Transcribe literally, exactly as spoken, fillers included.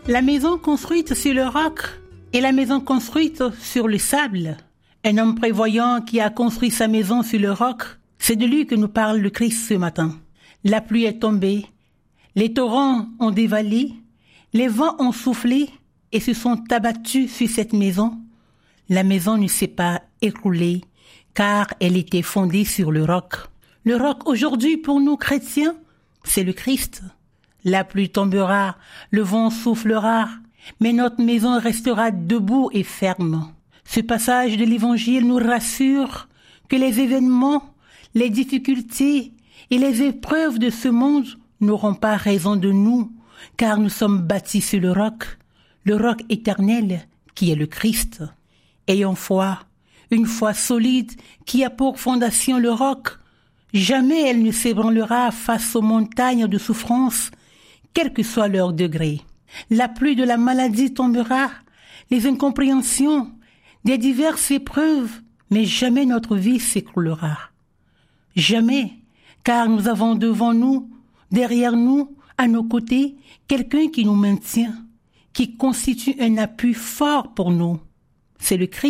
La maison construite sur le roc et la maison construite sur le sable. Un homme prévoyant qui a construit sa maison sur le roc, c'est de lui que nous parle le Christ ce matin. La pluie est tombée, les torrents ont dévalé, les vents ont soufflé et se sont abattus sur cette maison. La maison ne s'est pas écroulée car elle était fondée sur le roc. Le roc aujourd'hui pour nous chrétiens, c'est le Christ. La pluie tombera, le vent soufflera, mais notre maison restera debout et ferme. Ce passage de l'Évangile nous rassure que les événements, les difficultés et les épreuves de ce monde n'auront pas raison de nous, car nous sommes bâtis sur le roc, le roc éternel qui est le Christ. Ayons foi, une foi solide qui a pour fondation le roc. Jamais elle ne s'ébranlera face aux montagnes de souffrance, quel que soit leur degré. La pluie de la maladie tombera, les incompréhensions, des diverses épreuves, mais jamais notre vie s'écroulera. Jamais, car nous avons devant nous, derrière nous, à nos côtés, quelqu'un qui nous maintient, qui constitue un appui fort pour nous. C'est le Christ.